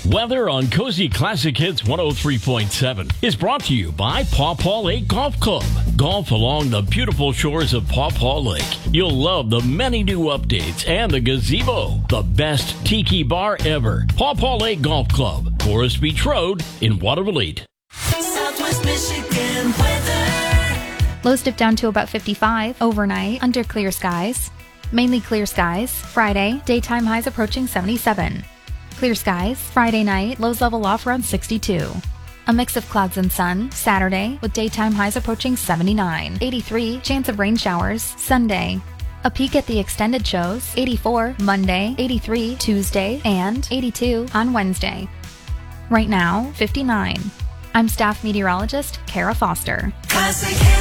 Weather on Cozy Classic Hits 103.7 is brought to you by Paw Paw Lake Golf Club. Golf along the beautiful shores of Paw Paw Lake. You'll love the many new updates and the gazebo, the best tiki bar ever. Paw Paw Lake Golf Club, Forest Beach Road in Waterville. Southwest Michigan weather. Lows dip down to about 55 overnight under clear skies. Mainly clear skies. Friday, daytime highs approaching 77. Clear skies. Friday night, lows level off around 62. A mix of clouds and sun. Saturday, with daytime highs approaching 79. 83, chance of rain showers. Sunday. A peak at the extended shows. 84 Monday, 83 Tuesday, and 82 on Wednesday. Right now, 59. I'm staff meteorologist Kara Foster. Classic